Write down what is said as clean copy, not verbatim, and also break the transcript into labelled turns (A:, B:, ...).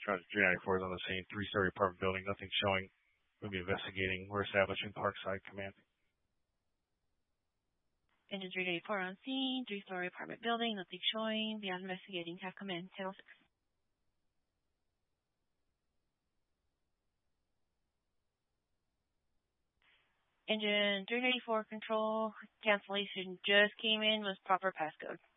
A: Charge 394 is on the scene. Three-story apartment building. Nothing showing. We'll be investigating. We're establishing Parkside Command.
B: Engine 384 on scene. Three-story apartment building. Nothing showing. Beyond investigating. Have command. Channel 6. Engine 394 control. Cancellation just came in with proper passcode.